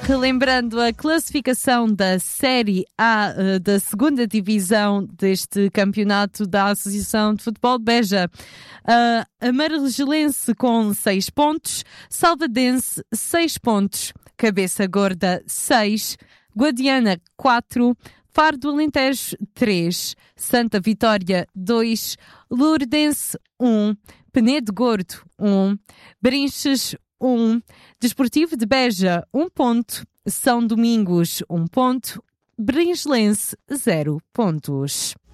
Relembrando a classificação da Série A da segunda divisão deste campeonato da Associação de Futebol de Beja. A Margelense com 6 pontos, Salvadense 6 pontos, Cabeça Gorda 6, Guadiana 4, Faro do Alentejo 3, Santa Vitória 2, Lourdense 1, Penedo Gordo 1, Brinches 1, Desportivo de Beja 1 ponto, São Domingos 1 ponto, Bringelense 0 pontos.